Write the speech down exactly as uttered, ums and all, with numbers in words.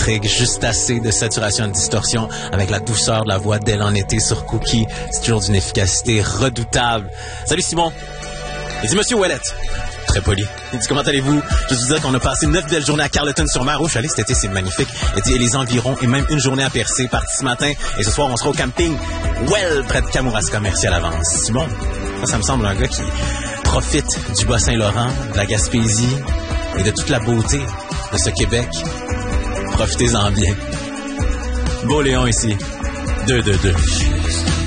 d'intrigue, juste assez de saturation et de distorsion avec la douceur de la voix d'elle en été sur Cookie. C'est toujours d'une efficacité redoutable. Salut Simon. Il dit Monsieur Ouellette. Très poli. Il dit, comment allez-vous? Je vous dire qu'on a passé neuf belles journées à Carleton-sur-Mer. Oh, je suis allé cet été, c'est magnifique. Il dit, et les environs, et même une journée à Percé, parti ce matin. Et ce soir, on sera au camping Well, près de Kamouraska. Merci à l'avance. Simon, ça, ça me semble un gars qui profite du Bas-Saint-Laurent, de la Gaspésie et de toute la beauté de ce Québec. Profitez-en bien. Beau Léon ici. deux deux deux.